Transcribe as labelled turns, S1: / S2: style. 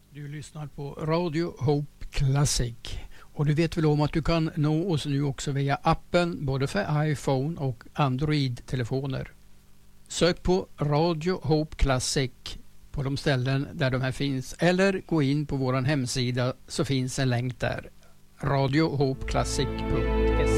S1: Du lyssnar på Radio Hope Classic. Och du vet väl om att du kan nå oss nu också via appen både för iPhone och Android-telefoner. Sök på Radio Hope Classic på de ställen där de här finns. Eller gå in på vår hemsida så finns en länk där. radiohopeclassic.se